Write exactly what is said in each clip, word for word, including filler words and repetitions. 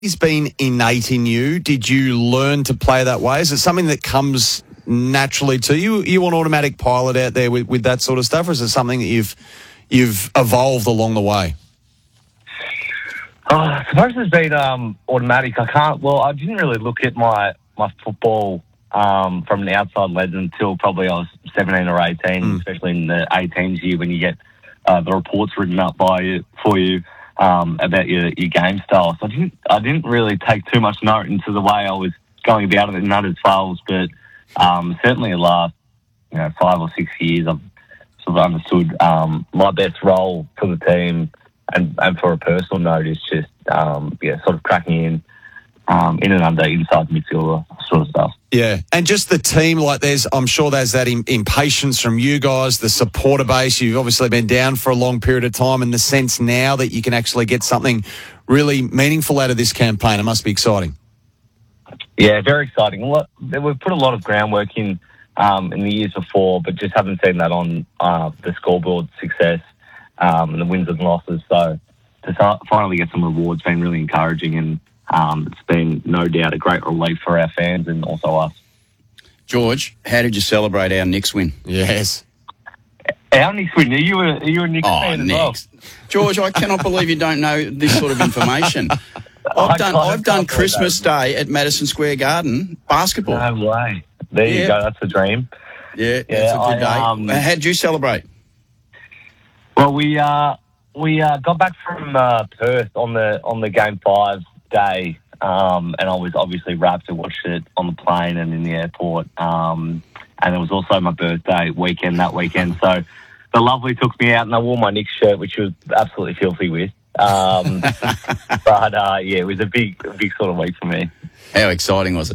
It's been innate in you. Did you learn to play that way? Is it something that comes naturally to you? You an automatic pilot out there with, with that sort of stuff, or is it something that you've you've evolved along the way? Oh, I suppose it's been um, automatic. I can't. Well, I didn't really look at my my football um, from an outside lens until probably I was seventeen or eighteen, mm. especially in the eighteens year when you get uh, the reports written up by you for you. Um, about your, your game style. So I didn't I didn't really take too much note into the way I was going about it in nutters twelves, but um, certainly the last you know five or six years I've sort of understood um, my best role for the team and, and for a personal note is just um, yeah sort of cracking in um, in and under inside midfielder sort of stuff. Yeah, and just the team, like there's, I'm sure there's that im- impatience from you guys, the supporter base. You've obviously been down for a long period of time, and the sense now that you can actually get something really meaningful out of this campaign. It must be exciting. Yeah, very exciting. Well, we've put a lot of groundwork in um, in the years before, but just haven't seen that on uh, the scoreboard success um, and the wins and losses. So to finally get some rewards has been really encouraging, and Um, it's been no doubt a great relief for our fans and also us. George, how did you celebrate our Knicks win? Yes. Our Knicks win? Are you a, are you a Knicks oh, fan as Knicks. well? George, I cannot believe you don't know this sort of information. I've done I've done Christmas Day at Madison Square Garden basketball. No way. There yeah. you go. That's a dream. Yeah, yeah that's a good I, day. Um, how did you celebrate? Well, we uh, we uh, got back from uh, Perth on the on the game five day, um, and I was obviously wrapped to watch it on the plane and in the airport. Um, and it was also my birthday weekend that weekend. So the lovely took me out and I wore my Knicks shirt, which was absolutely filthy with. Um, but uh, yeah, it was a big, a big sort of week for me. How exciting was it?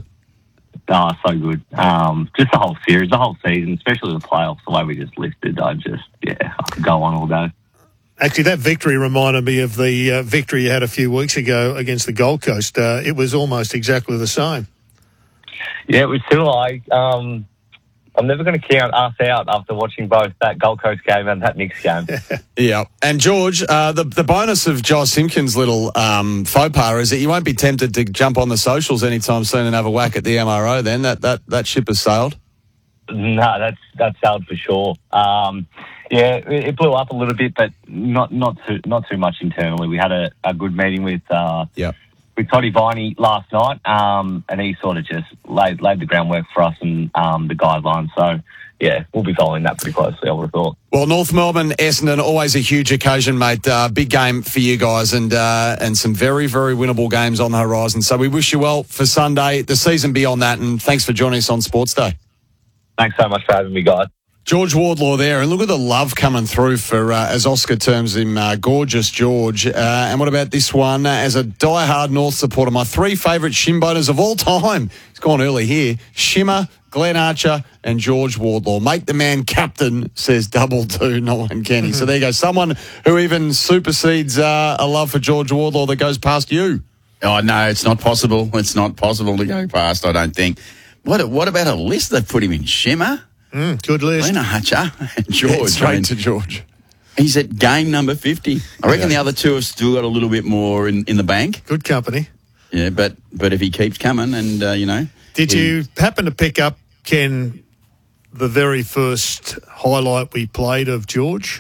Oh, so good. Um, just the whole series, the whole season, especially the playoffs, the way we just lifted. I just, yeah, I could go on all day. Actually, that victory reminded me of the uh, victory you had a few weeks ago against the Gold Coast. Uh, it was almost exactly the same. Yeah, it was similar. Um, I'm never going to count us out after watching both that Gold Coast game and that Knicks game. Yeah. And, George, uh, the, the bonus of Josh Simpkins' little um, faux pas is that you won't be tempted to jump on the socials anytime soon and have a whack at the M R O then. That that, that ship has sailed? No, that's, that's sailed for sure. Um Yeah, it blew up a little bit, but not not too not too much internally. We had a, a good meeting with uh, yep. with Toddy Viney last night, um, and he sort of just laid laid the groundwork for us and um, the guidelines. So, yeah, we'll be following that pretty closely, I would have thought. Well, North Melbourne, Essendon, always a huge occasion, mate. Uh, big game for you guys and uh, and some very, very winnable games on the horizon. So we wish you well for Sunday, the season beyond that, and thanks for joining us on Sports Day. Thanks so much for having me, guys. George Wardlaw there, and look at the love coming through for, uh, as Oscar terms him, uh, gorgeous George. Uh, and what about this one? Uh, as a die-hard North supporter, my three favourite shimboners of all time, he's gone early here, Shimmer, Glenn Archer and George Wardlaw. Make the man captain, says double two, no one can. So there you go, someone who even supersedes uh, a love for George Wardlaw that goes past you. Oh, no, it's not possible. It's not possible to go past, I don't think. What, what about a list that put him in? Shimmer? Mm, good list. Glenn Archer and George. Yeah, straight I mean, to George. He's at game number fifty. I reckon yeah. the other two have still got a little bit more in, in the bank. Good company. Yeah, but but if he keeps coming and, uh, you know. Did he, you happen to pick up, Ken, the very first highlight we played of George?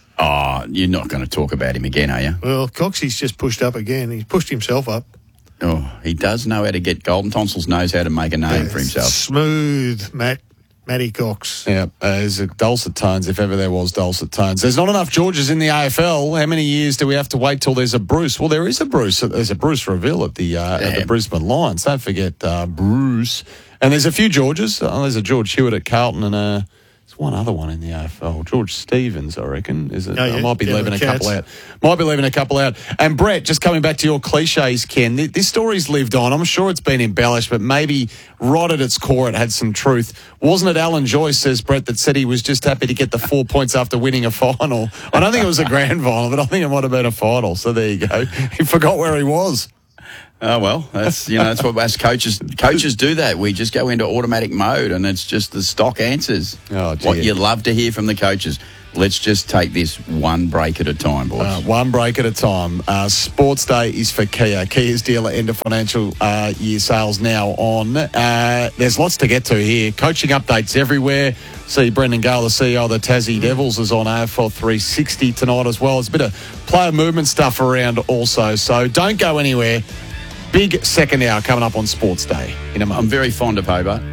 Oh, you're not going to talk about him again, are you? Well, Coxie's just pushed up again. He's pushed himself up. Oh, he does know how to get golden tonsils, knows how to make a name yeah, for himself. Smooth, Matt. Matty Cox. Yeah, uh, there's a dulcet tones, if ever there was dulcet tones. There's not enough Georges in the A F L. How many years do we have to wait till there's a Bruce? Well, there is a Bruce. There's a Bruce Reville at the uh, at the Brisbane Lions. Don't forget uh, Bruce. And there's a few Georges. Oh, there's a George Hewitt at Carlton and uh, there's one other one in the A F L. George Stevens, I reckon. Is it? Oh, yeah. I might be yeah, leaving a Cats. couple out. Might be leaving a couple out. And Brett, just coming back to your cliches, Ken, th- this story's lived on. I'm sure it's been embellished, but maybe right at its core it had some truth. Wasn't it Alan Joyce, says Brett, that said he was just happy to get the four points after winning a final? I don't think it was a grand final, but I think it might have been a final. So there you go. He forgot where he was. Oh, well, that's, you know, that's what us coaches coaches do that. We just go into automatic mode and it's just the stock answers. Oh, dear. What you love to hear from the coaches. Let's just take this one break at a time, boys. Uh, one break at a time. Uh, Sports Day is for Kia. Kia's dealer end of financial uh, year sales now on. Uh, there's lots to get to here. Coaching updates everywhere. See Brendan Gale, the C E O of the Tassie Devils, is on A F L three sixty tonight as well. There's a bit of player movement stuff around also. So don't go anywhere. Big second hour coming up on Sports Day in a month. I'm very fond of Hobart.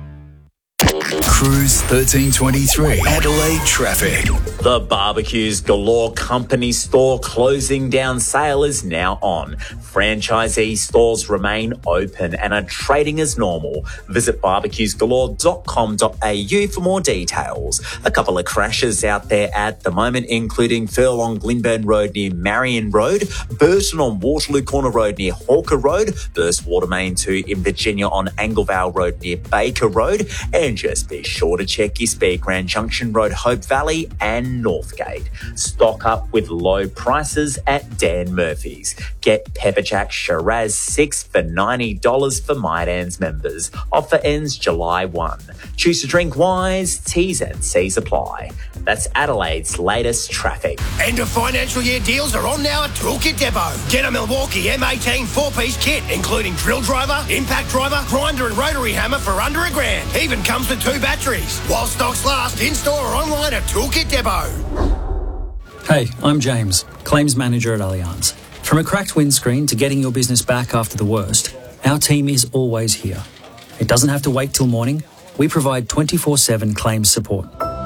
Cruise thirteen twenty-three, Adelaide traffic. The Barbecues Galore Company store closing down sale is now on. Franchisee stores remain open and are trading as normal. Visit barbecues galore dot com dot a u for more details. A couple of crashes out there at the moment, including Furlong Glenburn Road near Marion Road, Burton on Waterloo Corner Road near Hawker Road, Burst Water Main two in Virginia on Anglevale Road near Baker Road, and just be sure to check your speed. Grand Junction Road, Hope Valley and Northgate. Stock up with low prices at Dan Murphy's. Get Pepper Jack Shiraz six for ninety dollars for My Dan's members. Offer ends July first. Choose to drink wise, T's and C's apply. That's Adelaide's latest traffic. End of financial year deals are on now at Toolkit Depot. Get a Milwaukee M eighteen four-piece kit, including drill driver, impact driver, grinder and rotary hammer for under a grand. Even comes with two batteries. While stocks last, in-store or online at Toolkit Depot. Hey, I'm James, Claims Manager at Allianz. From a cracked windscreen to getting your business back after the worst, our team is always here. It doesn't have to wait till morning. We provide twenty-four seven claims support.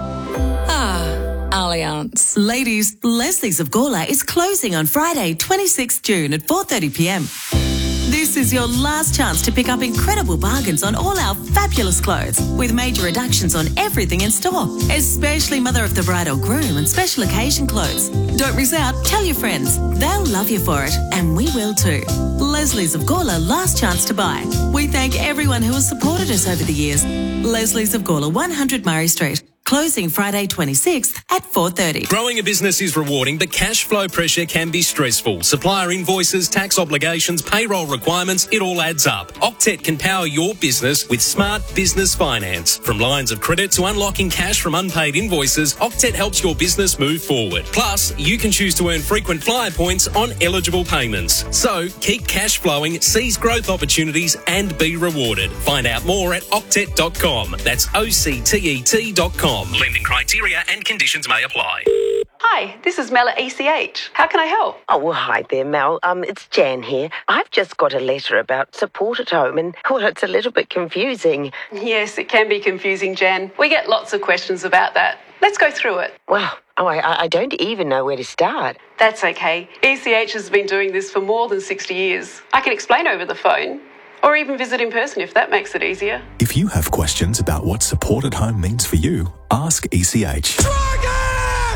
Ah, Allianz. Ladies, Leslie's of Gawler is closing on Friday, twenty-sixth of June at four thirty p m. This is your last chance to pick up incredible bargains on all our fabulous clothes, with major reductions on everything in store, especially mother of the bride or groom and special occasion clothes. Don't miss out. Tell your friends. They'll love you for it, and we will too. Leslie's of Gawler, last chance to buy. We thank everyone who has supported us over the years. Leslie's of Gawler, one hundred Murray Street. Closing Friday twenty-sixth at four thirty. Growing a business is rewarding, but cash flow pressure can be stressful. Supplier invoices, tax obligations, payroll requirements, it all adds up. Octet can power your business with smart business finance. From lines of credit to unlocking cash from unpaid invoices, Octet helps your business move forward. Plus, you can choose to earn frequent flyer points on eligible payments. So, keep cash flowing, seize growth opportunities and be rewarded. Find out more at octet dot com. That's O C T E T dot com. Lending criteria and conditions may apply. Hi, this is Mel at E C H. How can I help? Oh, well, hi there, Mel. Um, it's Jan here. I've just got a letter about support at home and, well, it's a little bit confusing. Yes, it can be confusing, Jan. We get lots of questions about that. Let's go through it. Well, oh, I, I don't even know where to start. That's okay. E C H has been doing this for more than sixty years. I can explain over the phone. Or even visit in person if that makes it easier. If you have questions about what support at home means for you, ask E C H. Dragon!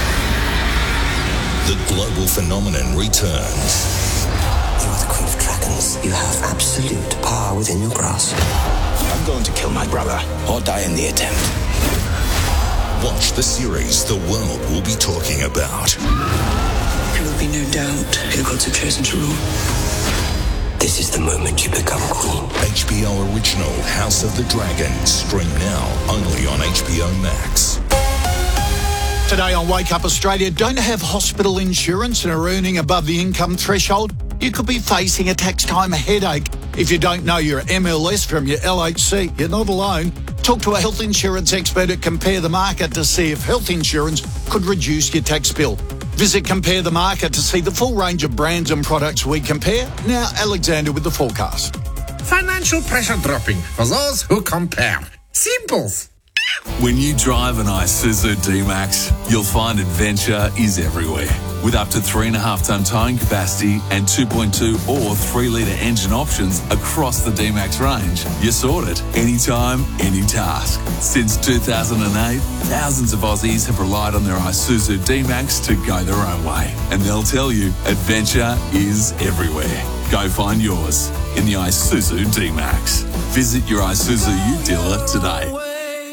The global phenomenon returns. You are the queen of dragons. You have absolute power within your grasp. I'm going to kill my brother or die in the attempt. Watch the series the world will be talking about. There will be no doubt who gods have chosen to rule. This is the moment you become queen. H B O original House of the Dragon. Stream now only on H B O Max. Today on Wake Up Australia, don't have hospital insurance and are earning above the income threshold? You could be facing a tax time headache. If you don't know your M L S from your L H C, you're not alone. Talk to a health insurance expert at Compare the Market to see if health insurance could reduce your tax bill. Visit Compare the Market to see the full range of brands and products we compare. Now, Alexander with the forecast. Financial pressure dropping for those who compare. Simple. When you drive an Isuzu D-Max, you'll find adventure is everywhere. With up to three and a half ton towing capacity and two point two or three litre engine options across the D-Max range, you're sorted. Anytime, any task. Since two thousand eight, thousands of Aussies have relied on their Isuzu D-Max to go their own way. And they'll tell you, adventure is everywhere. Go find yours in the Isuzu D-Max. Visit your Isuzu U dealer today.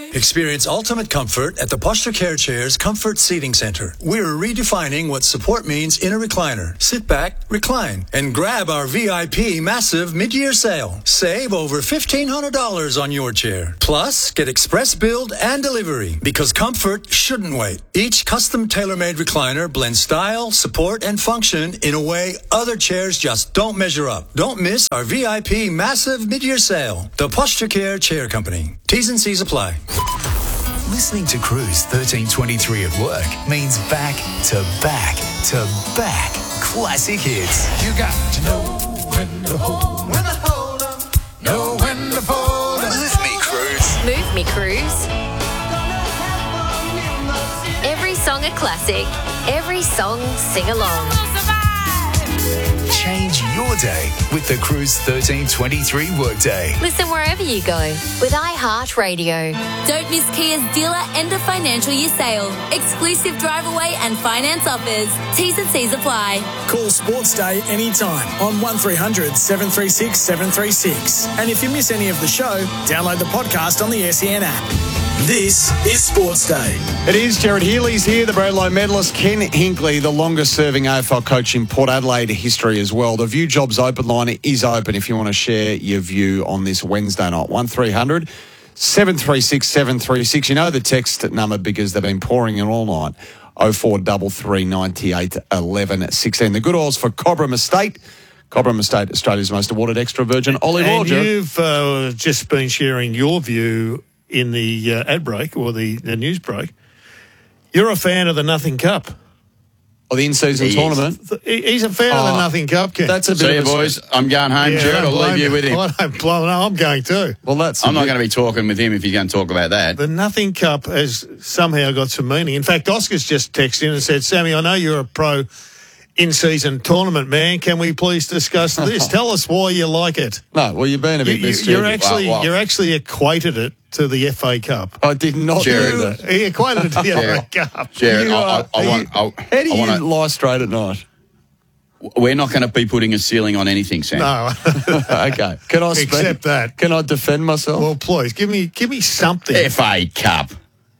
Experience ultimate comfort at the Posture Care Chairs Comfort Seating Centre. We're redefining what support means in a recliner. Sit back, recline, and grab our V I P massive mid-year sale. Save over fifteen hundred dollars on your chair. Plus, get express build and delivery because comfort shouldn't wait. Each custom tailor-made recliner blends style, support, and function in a way other chairs just don't measure up. Don't miss our V I P massive mid-year sale. The Posture Care Chair Company. T's and C's apply. Listening to Cruise thirteen twenty-three at work means back to back to back classic hits. You got to know when to hold, when to hold 'em, know when to fold 'em. Move me, Cruise. Move me, Cruise. Every song a classic. Every song sing along. Change your day with the Cruise thirteen twenty-three workday. Listen wherever you go with iHeartRadio. Don't miss Kia's dealer end of financial year sale. Exclusive drive away and finance offers. T's and C's apply. Call Sports Day anytime on one three hundred seven three six seven three six. And if you miss any of the show, download the podcast on the S E N app. This is Sports Day. It is. Jared Healy's here, the Brownlow medalist. Ken Hinkley, the longest-serving A F L coach in Port Adelaide history as well. The View Jobs open line is open if you want to share your view on this Wednesday night. one three hundred seven three six seven three six. You know the text number because they've been pouring in all night. oh four three three ninety-eight eleven sixteen. The good oils for Cobram Estate. Cobram Estate, Australia's most awarded extra virgin olive oil. And you've uh, just been sharing your view in the uh, ad break or the, the news break. You're a fan of the Nothing Cup. Or the in-season He tournament. Th- He's a fan Oh, of the Nothing Cup, Ken. That's a bit See of you, a boys. I'm going home, Yeah, Jared. I I'll don't leave you blame with him. I don't blame- no, I'm going too. Well, that's I'm not going to be talking with him if he's going to talk about that. The Nothing Cup has somehow got some meaning. In fact, Oscar's just texted in and said, Sammy, I know you're a pro in-season tournament man. Can we please discuss this? Tell us why you like it. No, well, you've been a bit You, mischievous. you're actually Well, well. you're actually equated it to the F A Cup. I did not Jared. do that. He equated it to the Jared. F A Cup. Jared, You I, I, are- I are want. you- I, How do I you want lie straight at night? We're not going to be putting a ceiling on anything, Sam. No. Okay. Can I speak? Accept that. Can I defend myself? Well, please, give me give me something. F A Cup.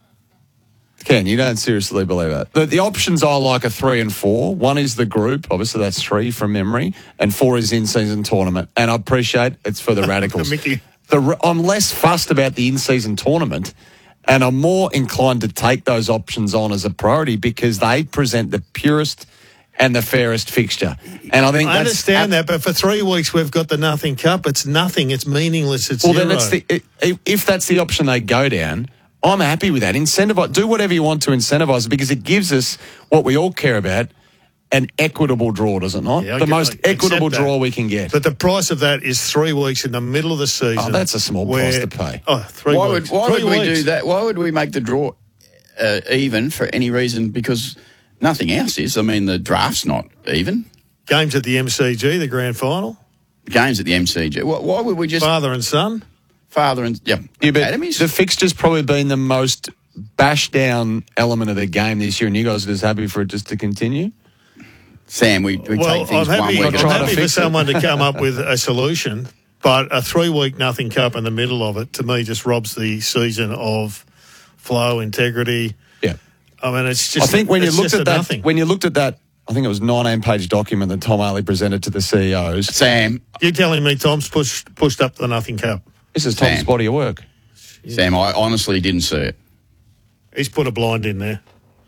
Ken, you don't seriously believe that. The, the options I like are three and four. One is the group. Obviously, that's three from memory. And four is in-season tournament. And I appreciate it's for the radicals. Mickey. The, I'm less fussed about the in-season tournament, and I'm more inclined to take those options on as a priority because they present the purest and the fairest fixture. And I think I that's understand that, but for three weeks we've got the Nothing Cup. It's nothing. It's meaningless. It's Well, zero. then it's the, i- if that's the option they go down, I'm happy with that. Incentivize, do whatever you want to incentivize it because it gives us what we all care about, an equitable draw, does it not? Yeah, I the get- most I accept equitable that. draw we can get. But the price of that is three weeks in the middle of the season. Oh, that's a small where- price to pay. Oh, three Why weeks. would why Three would we weeks. do that? Why would we make the draw uh, even for any reason? Because nothing else is. I mean, the draft's not even. Games at the M C G, the grand final. Games at the M C G. Why, why would we just Father and son. father and yeah, Yeah, but academies? the fixture's probably been the most bashed down element of the game this year, and you guys are just happy for it just to continue? Sam, we, we Well, take things I'm one happy, week. I'm at a trying time. to happy for fix it. someone to come up with a solution, but a three-week Nothing Cup in the middle of it, to me, just robs the season of flow, integrity. Yeah. I mean, it's just. I think when you it's looked just at a that, nothing. when you looked at that, I think it was nineteen-page document that Tom Ailey presented to the C E Os. Sam, You're telling me Tom's pushed pushed up the Nothing Cup. This is Tom's Sam. body of work. Sam, I honestly didn't see it. He's put a blind in there.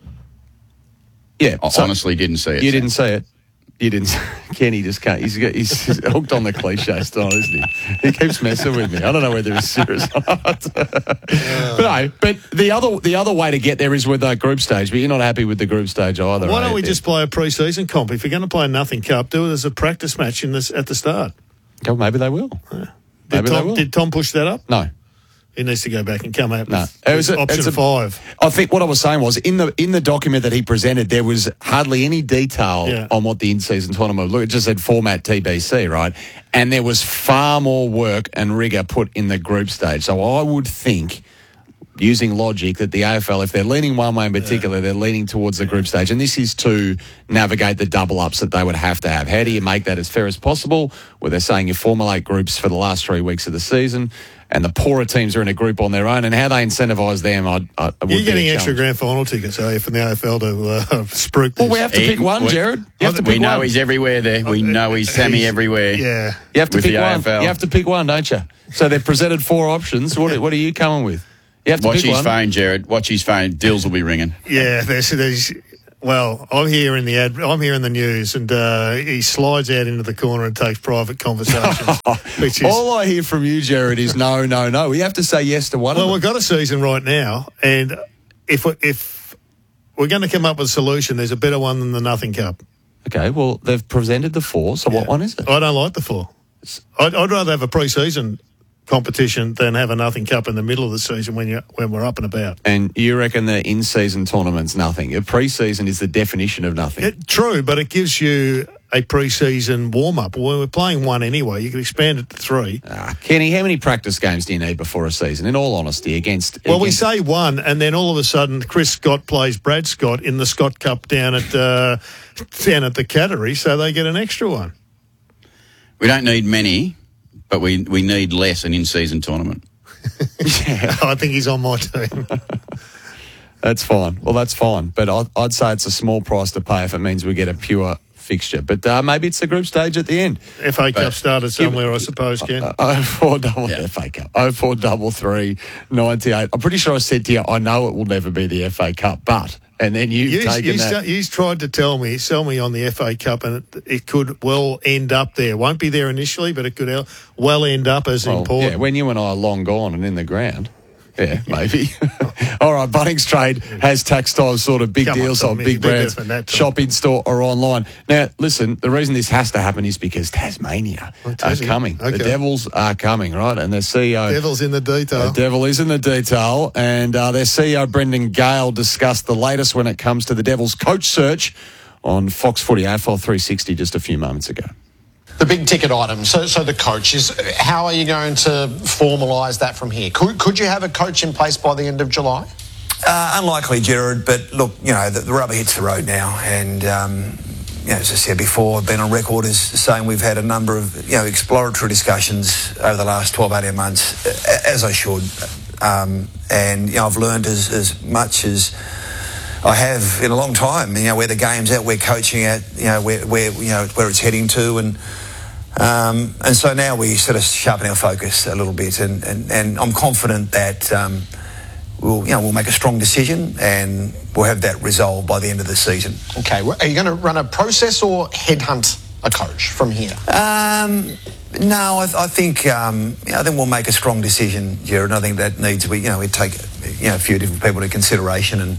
Yeah, I so- honestly didn't see it. You Sam. didn't see it. You didn't. Kenny just can't. He's, got, he's hooked on the cliche style, isn't he? He keeps messing with me. I don't know whether he's serious or not. But no. But the other the other way to get there is with that group stage. But you're not happy with the group stage either. Why don't eh? we just play a pre-season comp? If you're going to play a Nothing Cup, do it as a practice match in this at the start. Oh, maybe they will. Did Maybe they Tom, will. did Tom push that up? No. He needs to go back and come out No, with, it was with a- option it's a- five. I think what I was saying was in the in the document that he presented, there was hardly any detail Yeah. on what the in-season tournament would look. It just said format T B C, right? And there was far more work and rigour put in the group stage. So I would think using logic, that the A F L, if they're leaning one way in particular, yeah. they're leaning towards the group stage. And this is to navigate the double-ups that they would have to have. How do you make that as fair as possible? Where they're saying you formulate groups for the last three weeks of the season, and the poorer teams are in a group on their own, and how they incentivise them, I, I would You're getting extra grand final tickets, are you, from the A F L to uh, spruik this? Well, we have to pick one, Jared. You have to pick we know one. he's everywhere there. We know he's Sammy He's- everywhere. Yeah. You have to with pick the one. A F L. You have to pick one, don't you? So they're presented four options. What, what are you coming with? You have to Watch pick his one. phone, Jared. Watch his phone. Deals will be ringing. Yeah, there's, there's, well, I'm here in the ad, I'm here in the news, and uh, he slides out into the corner and takes private conversations. which is, All I hear from you, Jared, is no, no, no. We have to say yes to one well, of them. we've got a season right now, and if we, if we're going to come up with a solution, there's a better one than the Nothing Cup. Okay, well, they've presented the four, so what one is it? I don't like the four. I'd, I'd rather have a pre-season competition than have a Nothing Cup in the middle of the season when you when we're up and about. And you reckon the in-season tournament's nothing? A pre-season is the definition of nothing. It, true, but it gives you a pre-season warm-up. Well, we're playing one anyway. You could expand it to three. Ah, Kenny, how many practice games do you need before a season, in all honesty, against... Well, we against- say one, and then all of a sudden Chris Scott plays Brad Scott in the Scott Cup down at uh, down at the Cattery, so they get an extra one. We don't need many, but we, we need less an in-season tournament. yeah. I think he's on my team. That's fine. Well, that's fine. But I'd, I'd say it's a small price to pay if it means we get a pure fixture. But uh, maybe it's the group stage at the end. F A Cup started somewhere, I suppose, Ken. Uh, oh four double yeah. F A Cup. Oh four double three ninety eight. I'm pretty sure I said to you, I know it will never be the F A Cup, but and then you've He's, taken he's, that. he's tried to tell me, sell me on the F A Cup, and it, it could well end up there. Won't be there initially, but it could el- well end up as well, important. Yeah, when you and I are long gone and in the ground. Yeah, maybe. All right, Bunnings Trade has tax time sort of big Come on, deals on, Tommy, big bigger brands, than that, Tom. shop in store or online. Now, listen, the reason this has to happen is because Tasmania Oh, are Tassie. coming. Okay. The Devils are coming, right? And their C E O... Devil's in the detail. The devil is in the detail, and uh, their C E O, Brendan Gale, discussed the latest when it comes to the Devils coach search on Fox Footy A F L three sixty just a few moments ago. The big ticket item, so so the coach is, how are you going to formalise that from here? Could, could you have a coach in place by the end of July? Uh, unlikely, Gerard, but look, you know, the, the rubber hits the road now, and um, you know, as I said before, I've been on record as saying we've had a number of, you know, exploratory discussions over the last twelve, eighteen months, as I should, um, and, you know, I've learned as, as much as I have in a long time, you know, where the game's at, where coaching at, you know, where, where you know, where it's heading to, and um, and so now we sort of sharpen our focus a little bit, and, and, and I'm confident that um, we'll, you know, we'll make a strong decision and we'll have that resolved by the end of the season. Okay, well, are you going to run a process or headhunt a coach from here? Um, no, I, I think um, you know, I think we'll make a strong decision, Jared. I think that needs to be, you know, we take you know a few different people into consideration, and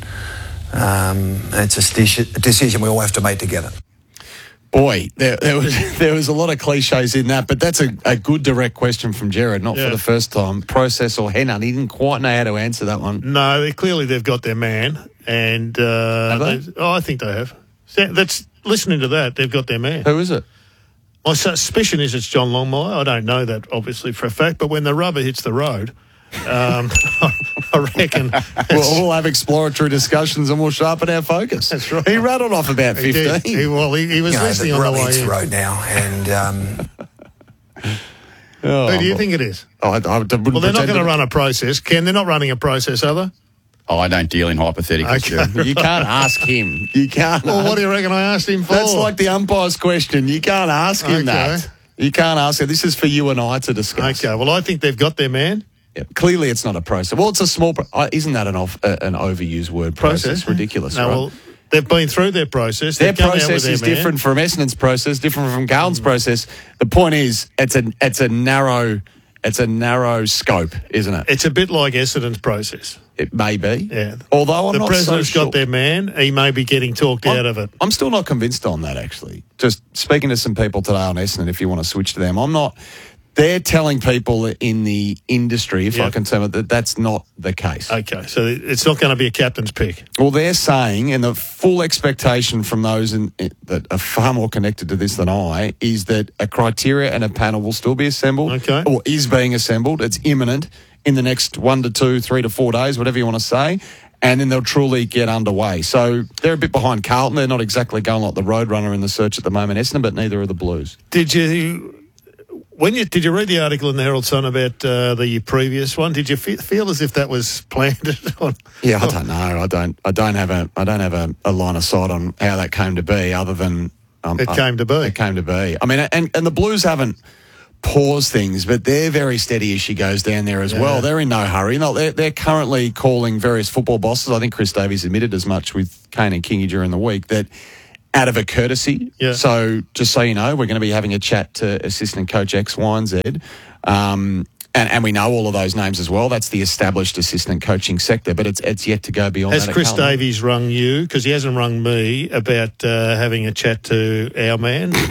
um, it's a, sti- a decision we all have to make together. Boy, there, there was there was a lot of cliches in that, but that's a, a good direct question from Jared, not Yeah. for the first time. Process or headhunt? He didn't quite know how to answer that one. No, they, clearly they've got their man, and uh, Have they? they- oh, I think they have. So that's listening to that. They've got their man. Who is it? My suspicion is it's John Longmire. I don't know that obviously for a fact, but when the rubber hits the road, um, I reckon We'll, we'll have exploratory discussions and we'll sharpen our focus. That's right. He rattled off about He did. fifteen. He, well, he, he was You know, listening the on the rubber way hits the in. road now, and um, Oh, Who do you well. think it is? I, I, I wouldn't Well, they're not pretend going to to- run a process. Ken, they're not running a process, are they? Oh, I don't deal in hypotheticals, Okay. Jared. You can't ask him. You can't. Well, ask- what do you reckon I asked him for? That's like the umpire's question. You can't ask him Okay. that. You can't ask him. This is for you and I to discuss. Okay, well, I think they've got their man. Yeah, clearly, it's not a process. Well, it's a small. Pro- uh, isn't that an off, uh, an overused word? Process, Process. ridiculous. No, right? well, they've been through their process. Their They've come out with process their is man. different from Essendon's process, different from Garden's process. The point is, it's a it's a narrow it's a narrow scope, isn't it? It's a bit like Essendon's process. It may be. Yeah. Although I'm the not president's so sure. got their man. He may be getting talked I'm, out of it. I'm still not convinced on that, actually. Just speaking to some people today on Essendon, if you want to switch to them, I'm not. They're telling people in the industry, if Yeah. I can term it, that that's not the case. Okay, so it's not going to be a captain's pick. Well, they're saying, and the full expectation from those in, that are far more connected to this than I, is that a criteria and a panel will still be assembled, okay. or is being assembled. It's imminent in the next one to two, three to four days, whatever you want to say, and then they'll truly get underway. So they're a bit behind Carlton. They're not exactly going like the Roadrunner in the search at the moment, Essendon, but neither are the Blues. Did you... When you did you read the article in the Herald Sun about uh, the previous one? Did you fe- feel as if that was planned? on, Yeah, I don't know. I don't. I don't have a. I don't have a, a line of sight on how that came to be, other than um, It came to be. It came to be. I mean, and and the Blues haven't paused things, but they're very steady as she goes down there as Yeah. well. They're in no hurry. No, they're they're currently calling various football bosses. I think Chris Davies admitted as much with Kane and Kingy during the week that. Out of a courtesy. Yeah. So just so you know, we're going to be having a chat to assistant coach X, Y, and Z. Um, and, and we know all of those names as well. That's the established assistant coaching sector, but it's it's yet to go beyond Has that. at Chris Carlton. Davies rung you? Because he hasn't rung me about uh, having a chat to our man. Do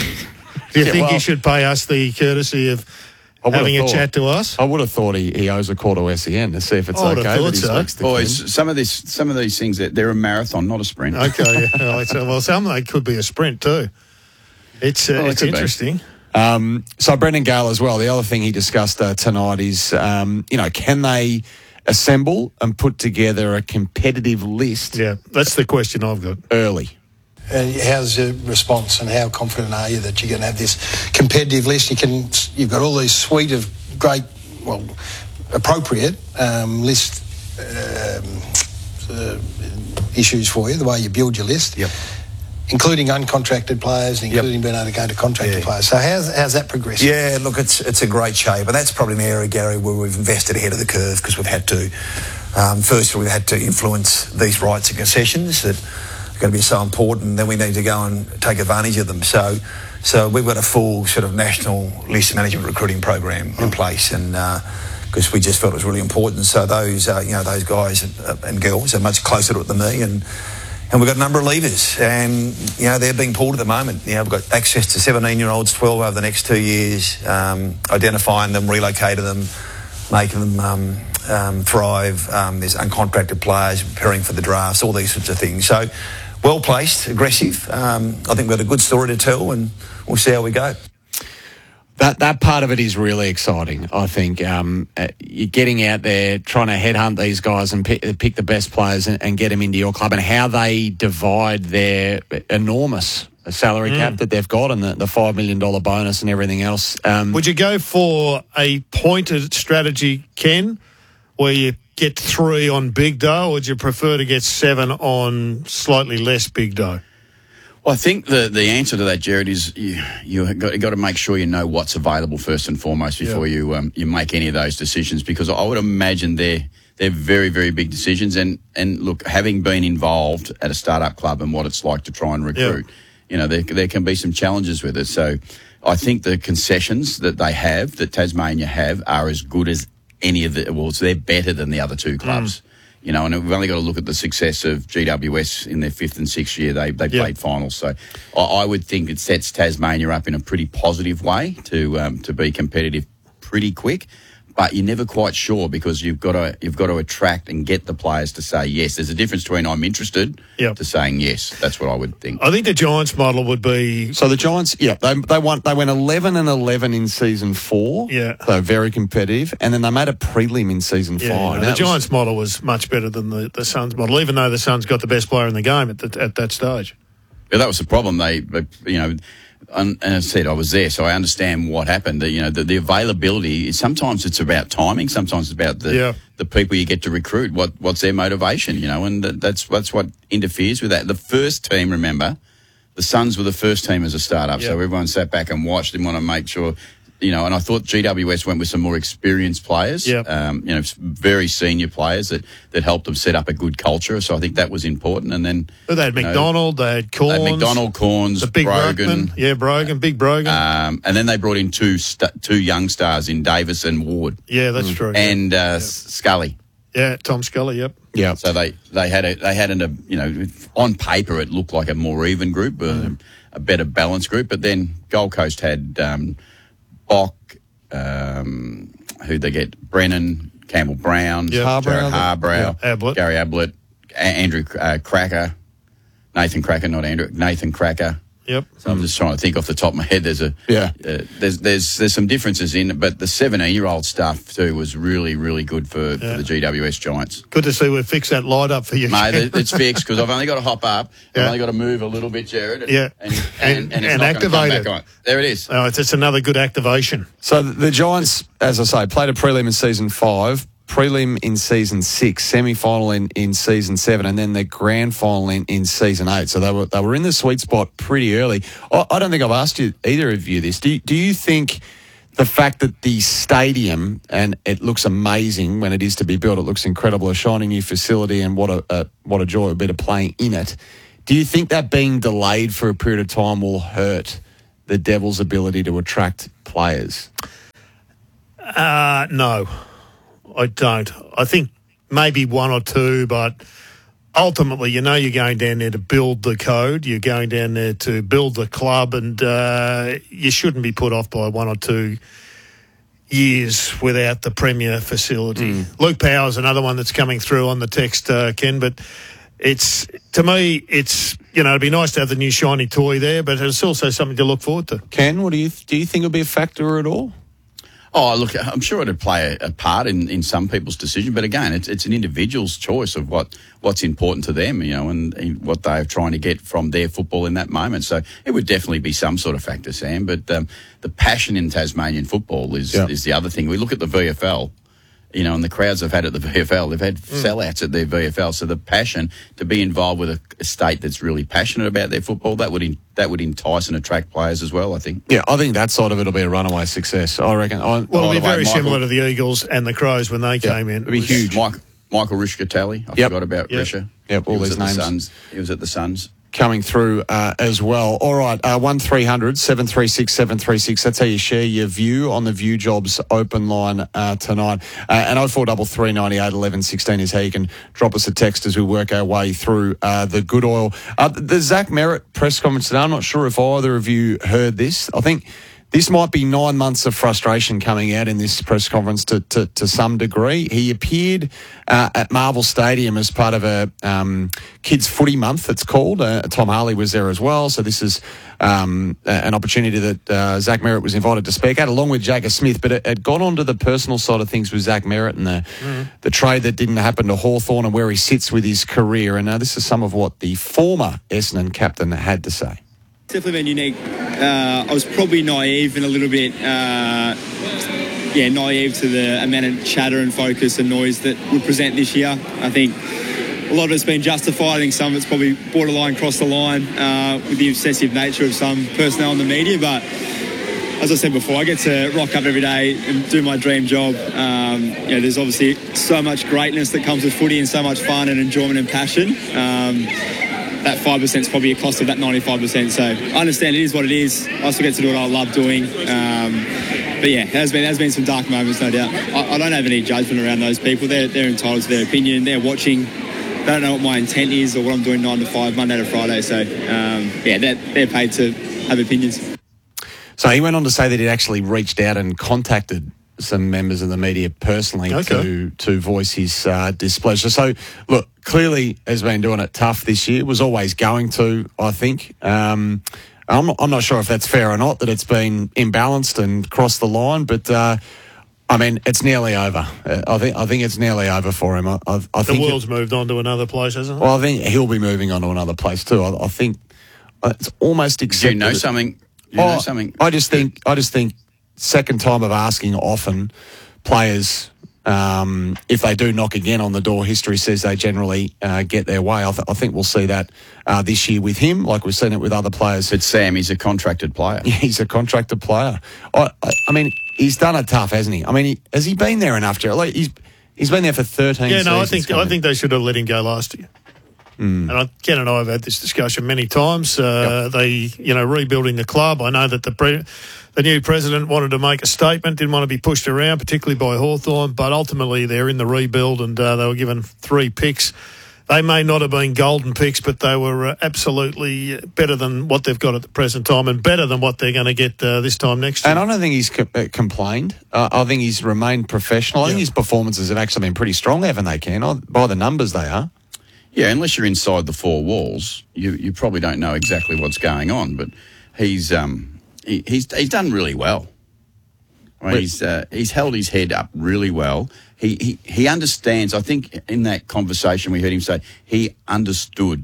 you Yeah, think well- he should pay us the courtesy of I would have having a thought- chat to us? I would have thought he, he owes a call to S E N to see if it's I would have okay. thought that he so. speaks to Boys, Ken. some of this, some of these things, they're, they're a marathon, not a sprint. Okay, yeah. All right, so, well, some of it could be a sprint too. It's uh, Well, it it's could be. interesting. Um, so Brendan Gale as well. The other thing he discussed uh, tonight is, um, you know, can they assemble and put together a competitive list? Yeah, that's the question I've got. Early. Uh, how's your response, and how confident are you that you're going to have this competitive list? You can, you've got all these suite of great, well, appropriate um, list um, uh, issues for you, the way you build your list, Yep. including uncontracted players, and including being able to go to contracted Yeah. players. So how's, how's that progressing? Yeah, look, it's it's a great shape, and that's probably an area, Gary, where we've invested ahead of the curve because we've had to. Um, first, we've had to influence these rights and concessions that are going to be so important. Then we need to go and take advantage of them. So, so we've got a full sort of national list management recruiting program in place, and because we just felt it was really important. So those, uh, you know, those guys and, and girls are much closer to it than me, and. And we've got a number of levers, and you know they're being pulled at the moment. You know, we've got access to seventeen-year-olds, twelve over the next two years, um, identifying them, relocating them, making them um, um, thrive. Um, there's uncontracted players preparing for the drafts, all these sorts of things. So, well placed, aggressive. Um, I think we've got a good story to tell, and we'll see how we go. That that part of it is really exciting, I think. Um, uh, you're getting out there, trying to headhunt these guys and pick, pick the best players and, and get them into your club, and how they divide their enormous salary Mm. cap that they've got and the, the five million dollars bonus and everything else. Um, Would you go for a pointed strategy, Ken, where you get three on big dough, or would you prefer to get seven on slightly less big dough? Well, I think the, the answer to that, Jared, is you you got, got to make sure you know what's available first and foremost before Yeah. you um, you make any of those decisions, because I would imagine they're they're very very big decisions. And and look, having been involved at a startup club and what it's like to try and recruit, you know, there there can be some challenges with it. So I think the concessions that they have, that Tasmania have, are as good as any of the. Well, they're better than the other two clubs. Mm. You know, and we've only got to look at the success of G W S in their fifth and sixth year. They they Yeah. played finals, so I, I would think it sets Tasmania up in a pretty positive way to um, to be competitive pretty quick. But you're never quite sure, because you've got to you've got to attract and get the players to say yes. There's a difference between I'm interested Yep. to saying yes. That's what I would think. I think the Giants model would be So the Giants, yeah, they they won. They went eleven and eleven in season four. Yeah. so very competitive, and then they made a prelim in season Yeah, five. no, And the that was- Giants model was much better than the, the Suns model, even though the Suns got the best player in the game at the, at that stage. But that was the problem. They, but, you know, and, and as I said, I was there, so I understand what happened. The, you know, the, the availability. Sometimes it's about timing. Sometimes it's about the Yeah. the people you get to recruit. What what's their motivation? You know, and that, that's that's what interferes with that. The first team, remember, the Suns were the first team as a startup, Yeah. so everyone sat back and watched and want to make sure. You know, and I thought G W S went with some more experienced players, Yeah. um, you know, very senior players that, that helped them set up a good culture. So I think that was important. And then But they had you know, McDonald, they had they Corns. had McDonald, Corns, the big Brogan. Ruckman. Yeah, Brogan, big Brogan. Um, and then they brought in two st- two young stars in Davis and Ward. yeah, that's true. And uh, Scully. Yeah, Tom Scully, yep. Yeah. So they, they had a they had an, a you know, on paper it looked like a more even group, a, a better balanced group. But then Gold Coast had um, Bock, um, who they get, Brennan, Campbell Brown, Yep. Jared Harbrow. Harbrow, Yeah, Ablett. Gary Ablett, A- Andrew uh, Cracker, Nathan Cracker, not Andrew, Nathan Cracker. Yep. So I'm just trying to think off the top of my head. There's a Yeah. uh, there's there's there's some differences in it, but the seventeen year old stuff too was really really good for, for the G W S Giants. Good to see we've fixed that light up for you. Mate, it- it's fixed because I've only got to hop up. Yeah. I've only got to move a little bit, Jared. And, Yeah. and and, And- and, it's and not gonna come activate back it. on. There it is. Oh, it's, it's another good activation. So the Giants, as I say, played a prelim in season five, prelim in season six, semi-final in, in season seven, and then the grand final in, in season eight. So they were they were in the sweet spot pretty early. I, I don't think I've asked you either of you this. Do you, do you think the fact that the stadium, and it looks amazing when it is to be built, it looks incredible, a shiny new facility, and what a, a what a joy it would be to play in it. Do you think that being delayed for a period of time will hurt the Devils' ability to attract players? Uh, no, I don't. I think maybe one or two, but ultimately, you know, you're going down there to build the code. You're going down there to build the club, and uh, you shouldn't be put off by one or two years without the premier facility. Mm. Luke Power's another one that's coming through on the text, uh, Ken, but it's, to me, it's, you know, it'd be nice to have the new shiny toy there, but it's also something to look forward to. Ken, what do you do? You think it'll be a factor at all? Oh, look, I'm sure it'd play a, a part in, in some people's decision, but again, it's it's an individual's choice of what, what's important to them, you know, and, and what they're trying to get from their football in that moment. So it would definitely be some sort of factor, Sam. But um, the passion in Tasmanian football is Yeah. is the other thing. We look at the V F L, you know, and the crowds they've had at the V F L, they've had Mm. sellouts at their V F L. So the passion to be involved with a, a state that's really passionate about their football, that would in, that would entice and attract players as well, I think. Yeah, I think that side of it'll be a runaway success. I reckon. I, Well, it'll By be the way, very Michael- similar to the Eagles and the Crows when they came in. it'll be huge. Mike, Michael Rishkatelli, I Yep. forgot about Yep. Risha. Yep, all He was these at the names. Suns. He was at the Suns. Coming through uh, as well. All right, uh, one three hundred seven three six seven three six. That's how you share your view on the View Jobs open line uh, tonight. Uh, and oh four three three nine eight eleven sixteen is how you can drop us a text as we work our way through uh, the good oil. Uh, the Zach Merritt press conference today, I'm not sure if either of you heard this. I think this might be nine months of frustration coming out in this press conference to, to, to some degree. He appeared uh, at Marvel Stadium as part of a um, kids footy month, it's called. Uh, Tom Harley was there as well. So this is um, an opportunity that uh, Zach Merritt was invited to speak at, along with Jagger Smith. But it, it got onto the personal side of things with Zach Merritt and the, mm. the trade that didn't happen to Hawthorn and where he sits with his career. And uh, this is some of what the former Essendon captain had to say. Definitely been unique. Uh, I was probably naive and a little bit, uh, yeah, naive to the amount of chatter and focus and noise that would present this year. I think a lot of it's been justified. I think some of it's probably borderline crossed the line uh, with the obsessive nature of some personnel in the media. But as I said before, I get to rock up every day and do my dream job. Um, you know, there's obviously so much greatness that comes with footy and so much fun and enjoyment and passion. Um, that five percent is probably a cost of that ninety-five percent. So I understand it is what it is. I also get to do what I love doing. Um, but yeah, there's been, there's been some dark moments, no doubt. I, I don't have any judgment around those people. They're, they're entitled to their opinion. They're watching. They don't know what my intent is or what I'm doing nine to five, Monday to Friday. So um, yeah, they're, they're paid to have opinions. So he went on to say that he'd actually reached out and contacted some members of the media personally Okay. to to voice his uh, displeasure. So, look, clearly has been doing it tough this year, was always going to, I think. Um, I'm, not, I'm not sure if that's fair or not, that it's been imbalanced and crossed the line, but... Uh, I mean, it's nearly over. Uh, I think I think it's nearly over for him. I, I, I The think world's it, moved on to another place, hasn't it? well, I think he'll be moving on to another place too. I, I think it's almost Do accepted. you know that- something? Do you Oh, know something? I just think I just think second time of asking often players, um, if they do knock again on the door, history says they generally uh, get their way. I, th- I think we'll see that uh, this year with him, like we've seen it with other players. But Sam, he's a contracted player. He's a contracted player. I, I, I mean, he's done it tough, hasn't he? I mean, he, has he been there enough, Gerald? Like, he's he's been there for thirteen. Yeah, no, I seasons think I coming. think they should have let him go last year. Mm. And I, Ken and I have had this discussion many times. Uh, Yep. They, you know, rebuilding the club. I know that the pre- the new president wanted to make a statement, didn't want to be pushed around, particularly by Hawthorn, but ultimately they're in the rebuild and uh, they were given three picks they may not have been golden picks, but they were uh, absolutely better than what they've got at the present time and better than what they're going to get uh, this time next year. And I don't think he's co- uh, complained. Uh, I think he's remained professional. I Yeah. think his performances have actually been pretty strong, haven't they, Ken? Oh, by the numbers they are. Yeah, unless you're inside the four walls, you, you probably don't know exactly what's going on. But he's um, he, he's he's done really well. I mean, he's uh, he's held his head up really well. He, he he understands. I think in that conversation we heard him say he understood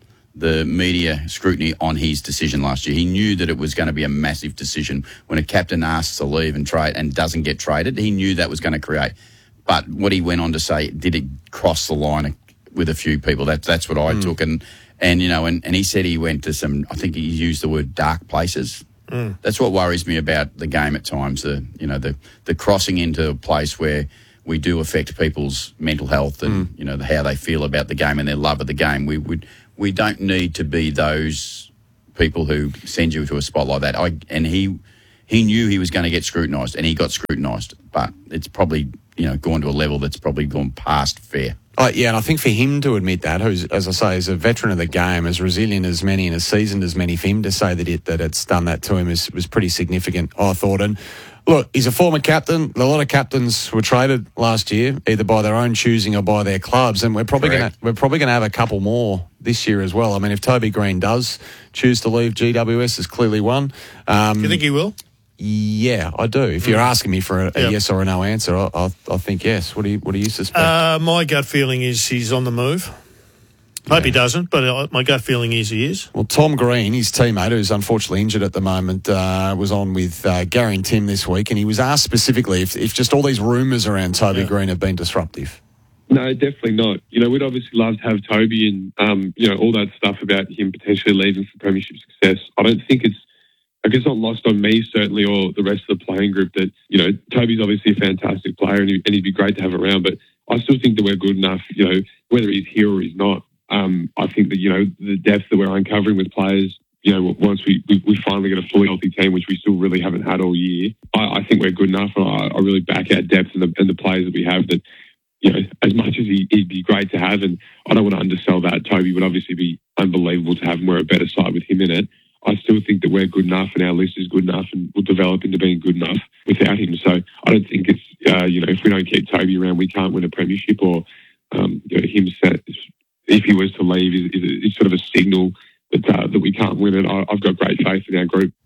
the media scrutiny on his decision last year. He knew that it was going to be a massive decision when a captain asks to leave and trade and doesn't get traded. He knew that was going to create. But what he went on to say, did it cross the line with a few people? That, that's what I Mm. took. And, and you know, and, and he said he went to some, I think he used the word dark places. Mm. That's what worries me about the game at times, the, you know, the, the crossing into a place where we do affect people's mental health and, Mm. you know, the, how they feel about the game and their love of the game. We would, we don't need to be those people who send you to a spot like that. I, and he, he knew he was going to get scrutinised, and he got scrutinised, but it's probably, you know, gone to a level that's probably gone past fair. Oh, yeah, and I think for him to admit that, who's, as I say, is a veteran of the game, as resilient as many and as seasoned as many, for him to say that it that it's done that to him is, was pretty significant, I thought. And look, he's a former captain. A lot of captains were traded last year, either by their own choosing or by their clubs, and we're probably going to we're probably going to have a couple more this year as well. I mean, if Toby Green does choose to leave, G W S is clearly one. Um, Do you think he will? Yeah, I do. If you're asking me for a, a Yep. yes or a no answer, I, I, I think yes. What do you What do you suspect? Uh, my gut feeling is he's on the move. Hope he doesn't, but uh, my gut feeling is he is. Well, Tom Green, his teammate, who's unfortunately injured at the moment, uh, was on with uh, Gary and Tim this week, and he was asked specifically if, if just all these rumours around Toby Yeah. Green have been disruptive. No, definitely not. You know, we'd obviously love to have Toby and, um, you know, all that stuff about him potentially leaving for premiership success. I don't think it's, I guess, not lost on me, certainly, or the rest of the playing group that, you know, Toby's obviously a fantastic player and, he, and he'd be great to have around, but I still think that we're good enough, you know, whether he's here or he's not. Um, I think that, you know, the depth that we're uncovering with players, you know, once we, we, we finally get a fully healthy team, which we still really haven't had all year, I, I think we're good enough, and I, I really back our depth and the, and the players that we have that, you know, as much as he, he'd be great to have, and I don't want to undersell that, Toby would obviously be unbelievable to have, and we're a better side with him in it. I still think that we're good enough and our list is good enough and we'll develop into being good enough without him. So I don't think it's, uh, you know, if we don't keep Toby around, we can't win a premiership, or um, you know, him set, if he was to leave, is, is, is sort of a signal that, uh, that we can't win it. I, I've got great faith in our group.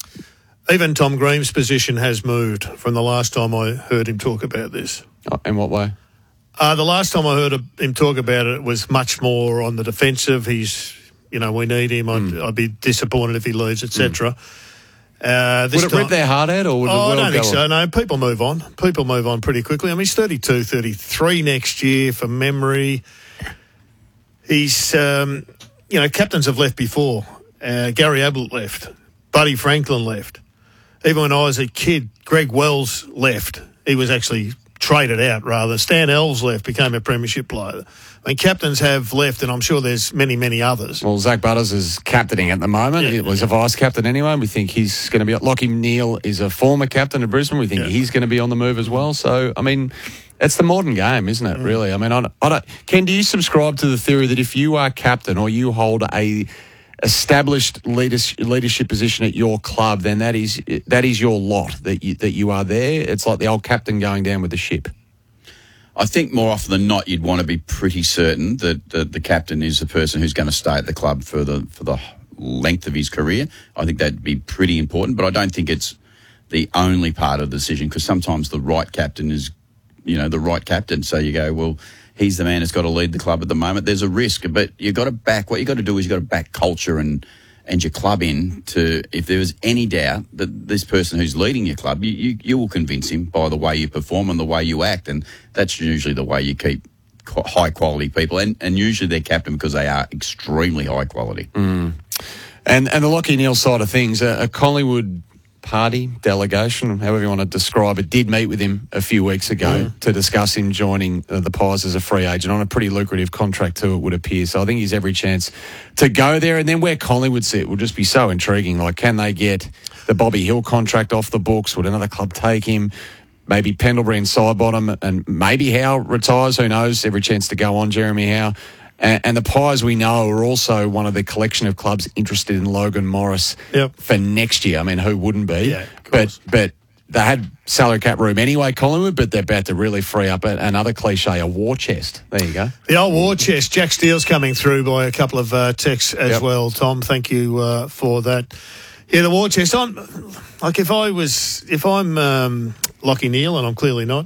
Even Tom Green's position has moved from the last time I heard him talk about this. Oh, in what way? Uh, the last time I heard him talk about it was much more on the defensive. He's, you know, we need him. I'd, Mm. I'd be disappointed if he leaves, et cetera. Uh, this Would it time- rip their heart out, or would oh, it well I don't think go so. on? No, people move on. People move on pretty quickly. I mean, he's thirty-two, thirty-three next year from memory. He's, um, you know, captains have left before. Uh, Gary Ablett left. Buddy Franklin left. Even when I was a kid, Greg Wells left. He was actually traded out, rather. Stan Elves left, became a premiership player. I mean, captains have left, and I'm sure there's many, many others. Well, Zach Butters is captaining at the moment. Yeah, He was a vice captain anyway. We think he's going to be. Lockie Neal is a former captain of Brisbane. We think Yeah. he's going to be on the move as well. So, I mean, it's the modern game, isn't it? Really. I mean, I don't, I don't. Ken, do you subscribe to the theory that if you are captain or you hold a established leadership, leadership position at your club, then that is that is your lot, that you, that you are there? It's like the old captain going down with the ship. I think more often than not, you'd want to be pretty certain that, that the captain is the person who's going to stay at the club for the for the length of his career. I think that'd be pretty important, but I don't think it's the only part of the decision, because sometimes the right captain is, you know, the right captain. So you go, well, he's the man that's got to lead the club at the moment. There's a risk, but you've got to back, what you've got to do is you've got to back culture and and your club in to, if there was any doubt that this person who's leading your club, you, you, you will convince him by the way you perform and the way you act. And that's usually the way you keep qu- high quality people. And, and usually they're captain because they are extremely high quality. Mm. And and the Lockie Neal side of things, a, a Collingwood party, delegation, however you want to describe it, did meet with him a few weeks ago Mm. to discuss him joining uh, the Pies as a free agent on a pretty lucrative contract too, it would appear. So I think he's every chance to go there. And then where Collingwood sit will just be so intriguing. Like, can they get the Bobby Hill contract off the books? Would another club take him? Maybe Pendlebury and Sidebottom, and maybe Howe retires. Who knows? Every chance to go on, Jeremy Howe. And, and the Pies, we know, are also one of the collection of clubs interested in Logan Morris yep. for next year. I mean, who wouldn't be? Yeah, but but they had salary cap room anyway, Collingwood, but they're about to really free up a, another cliche, a war chest. There you go. The old war chest. Jack Steele's coming through by a couple of uh, texts as yep. well, Tom. Thank you uh, for that. Yeah, the war chest. I'm, like, if I was, if I'm um, Lachie Neale, and I'm clearly not,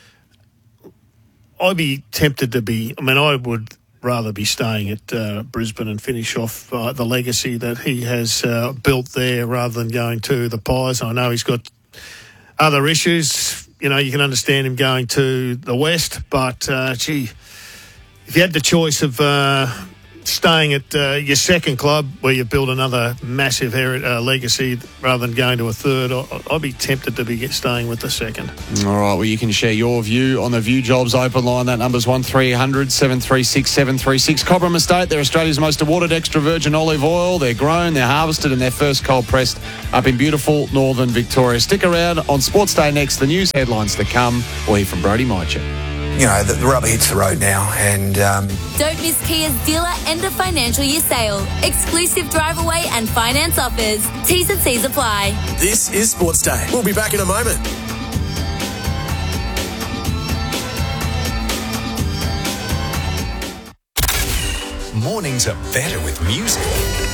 I'd be tempted to be, I mean, I would rather be staying at uh, Brisbane and finish off uh, the legacy that he has uh, built there rather than going to the Pies. I know he's got other issues. You know, you can understand him going to the West, but, uh, gee, if you had the choice of uh, staying at uh, your second club where you build another massive heri- uh, legacy rather than going to a third, I- I'd be tempted to be staying with the second. All right, well, you can share your view on the View Jobs open line. That number's one three hundred seven three six seven three six. Cobram Estate, they're Australia's most awarded extra virgin olive oil. They're grown, they're harvested, and they're first cold pressed up in beautiful northern Victoria. Stick around on Sports Day next. The news headlines to come. We'll hear from Brody Mychett. You know, the, the rubber hits the road now, and um... don't miss Kia's dealer end of financial year sale. Exclusive drive away and finance offers. T's and C's apply. This is Sports Day. We'll be back in a moment. Mornings are better with music.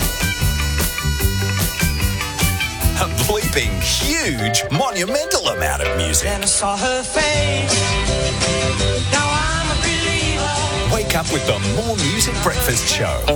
A bleeping huge, monumental amount of music. Then I saw her face. Now I'm a believer. Wake up with the More Music Breakfast Show.